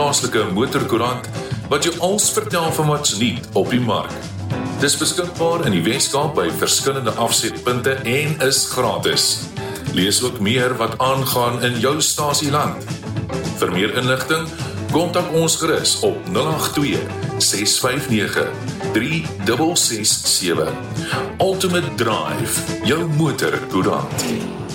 plaaslike motorkoerant wat jou als vertel van wat's nuut op die mark. Dis beskikbaar in die Weskaap by verskillende afsetpunte en is gratis. Lees ook meer wat aangaan in jou stasieland. Vir meer inligting, kontak ons gerus op 082 659 3667. Ultimate Drive, jou motorkoerant.